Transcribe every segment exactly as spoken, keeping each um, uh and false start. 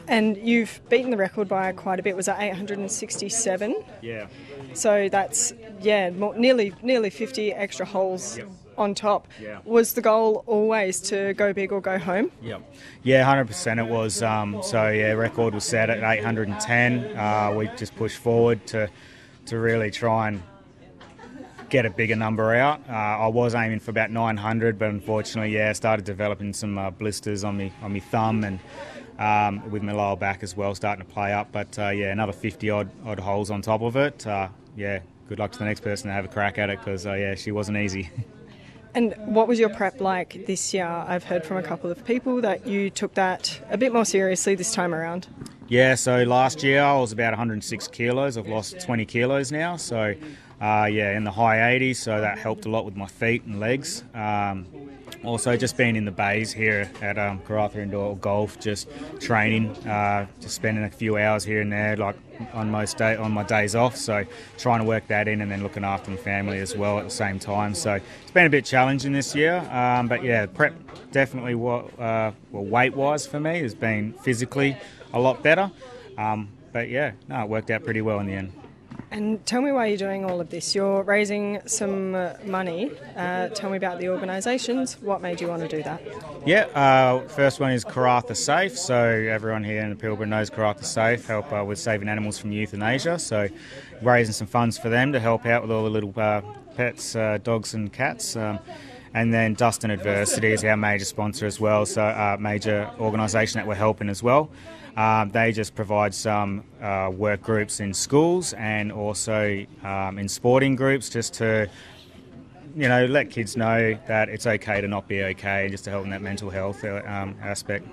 And you've beaten the record by quite a bit. Was that eight hundred sixty-seven? Yeah. So that's, yeah, more, nearly nearly fifty extra holes Yep. on top. Yeah. Was the goal always to go big or go home? Yep. Yeah, one hundred percent it was. Um, so, yeah, record was set at eight hundred ten. Uh, we just pushed forward to to really try and get a bigger number out. Uh, I was aiming for about nine hundred, but unfortunately, yeah, I started developing some uh, blisters on me on my thumb and um, with my lower back as well, starting to play up. But, uh, yeah, another fifty odd, odd holes on top of it. Uh, yeah, good luck to the next person to have a crack at it because, uh, yeah, she wasn't easy. And what was your prep like this year? I've heard from a couple of people that you took that a bit more seriously this time around. Yeah, so last year I was about one hundred six kilos. I've lost twenty kilos now. So, uh, yeah, in the high eighties, so that helped a lot with my feet and legs. Um, also, just being in the bays here at um, Karratha Indoor Golf, just training, uh, just spending a few hours here and there, like on most day on my days off. So, trying to work that in and then looking after my family as well at the same time. So, it's been a bit challenging this year, um, but yeah, prep definitely what uh, well weight-wise for me has been physically a lot better. Um, but yeah, no, it worked out pretty well in the end. And tell me why you're doing all of this. You're raising some uh, money. Uh, tell me about the organisations. What made you want to do that? Yeah, uh, first one is Karratha Safe. So everyone here in the Pilbara knows Karratha Safe, help uh, with saving animals from euthanasia. So raising some funds for them to help out with all the little uh, pets, uh, dogs and cats. Um, and then Dust and Adversity is our major sponsor as well, so a uh, major organisation that we're helping as well. Um, they just provide some uh, work groups in schools and also um, in sporting groups just to, you know, let kids know that it's okay to not be okay, just to help in that mental health um, aspect.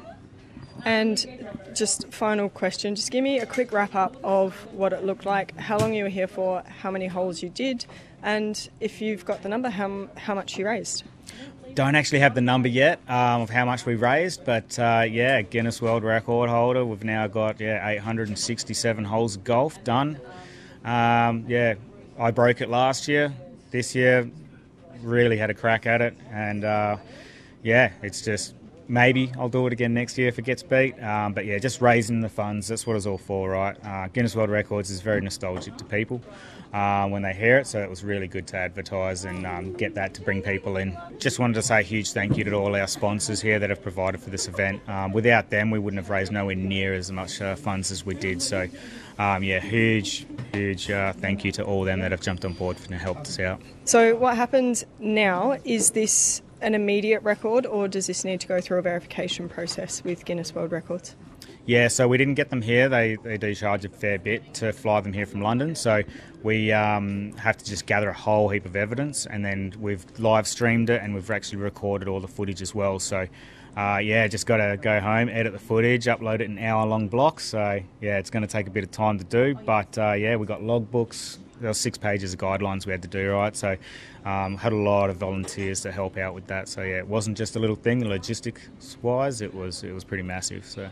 And just final question, just give me a quick wrap up of what it looked like, how long you were here for, how many holes you did, and if you've got the number, how, how much you raised. Don't actually have the number yet um, of how much we raised, but uh, yeah, Guinness World Record holder. We've now got yeah eight hundred sixty-seven holes of golf done. Um, yeah, I broke it last year. This year, really had a crack at it, and uh, yeah, it's just maybe I'll do it again next year if it gets beat. Um, but yeah, just raising the funds. That's what it's all for, right? Uh, Guinness World Records is very nostalgic to people uh, when they hear it, so it was really good to advertise and um, get that to bring people in. Just wanted to say a huge thank you to all our sponsors here that have provided for this event. Um, without them, we wouldn't have raised nowhere near as much uh, funds as we did. So um, yeah, huge, huge uh, thank you to all them that have jumped on board and helped us out. So what happens now, is this an immediate record or does this need to go through a verification process with Guinness World Records? Yeah, so we didn't get them here. They they do charge a fair bit to fly them here from London. So we um, have to just gather a whole heap of evidence, and then we've live streamed it and we've actually recorded all the footage as well. So uh, yeah, just got to go home, edit the footage, upload it in hour-long blocks. So yeah, it's going to take a bit of time to do. But uh, yeah, we got logbooks. There were six pages of guidelines we had to do, right? So um, had a lot of volunteers to help out with that. So yeah, it wasn't just a little thing, logistics-wise. It was it was pretty massive. So.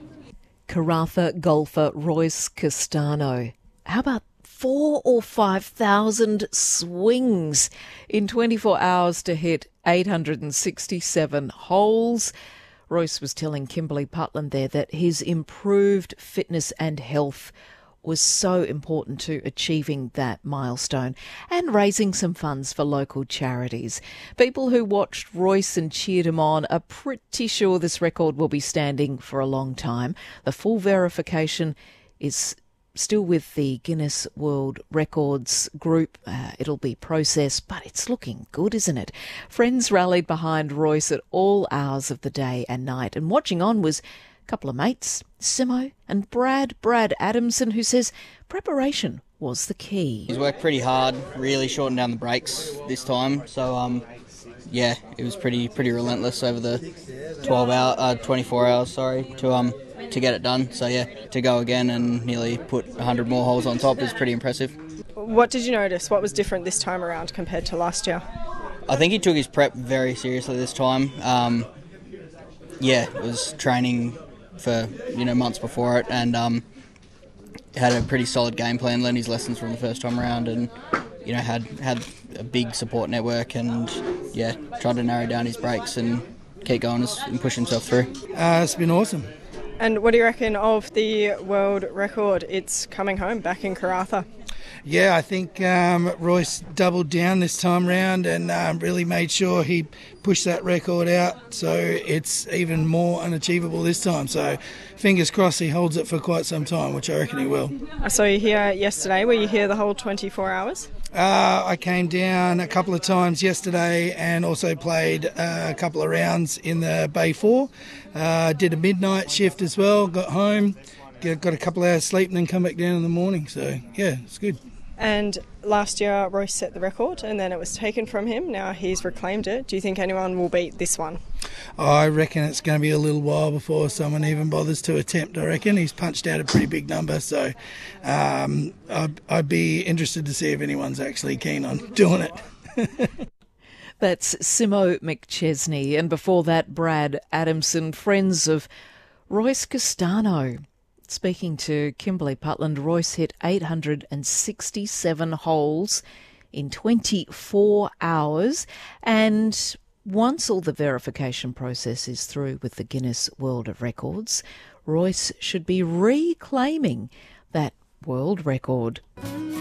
Karratha golfer Royce Castano. How about four or five thousand swings in twenty-four hours to hit eight hundred sixty-seven holes? Royce was telling Kimberly Putland there that his improved fitness and health was so important to achieving that milestone and raising some funds for local charities. People who watched Royce and cheered him on are pretty sure this record will be standing for a long time. The full verification is still with the Guinness World Records group. Uh, it'll be processed, but it's looking good, isn't it? Friends rallied behind Royce at all hours of the day and night, and watching on was couple of mates, Simo and Brad, Brad Adamson, who says preparation was the key. He's worked pretty hard, really shortened down the breaks this time. So, um, yeah, it was pretty pretty relentless over the twelve hour, uh, twenty-four hours, sorry, to um to get it done. So, yeah, to go again and nearly put one hundred more holes on top is pretty impressive. What did you notice? What was different this time around compared to last year? I think he took his prep very seriously this time. Um, yeah, it was training for you know months before it, and um, had a pretty solid game plan, learned his lessons from the first time around, and you know had had a big support network, and yeah, tried to narrow down his breaks and keep going and push himself through. Uh, it's been awesome. And what do you reckon of the world record? It's coming home back in Karratha. Yeah, I think um, Royce doubled down this time round and um, really made sure he pushed that record out, so it's even more unachievable this time. So fingers crossed he holds it for quite some time, which I reckon he will. I saw you here yesterday. Were you here the whole twenty-four hours? Uh, I came down a couple of times yesterday and also played uh, a couple of rounds in the Bay four. Uh, did a midnight shift as well, got home, got a couple of hours sleep and then come back down in the morning. So, yeah, it's good. And last year, Royce set the record and then it was taken from him. Now he's reclaimed it. Do you think anyone will beat this one? I reckon it's going to be a little while before someone even bothers to attempt, I reckon. He's punched out a pretty big number, so um, I'd, I'd be interested to see if anyone's actually keen on doing it. That's Simo McChesney, and before that, Brad Adamson, friends of Royce Castano. Speaking to Kimberly Putland, Royce hit eight hundred sixty-seven holes in twenty-four hours, and once all the verification process is through with the Guinness World of Records, Royce should be reclaiming that world record.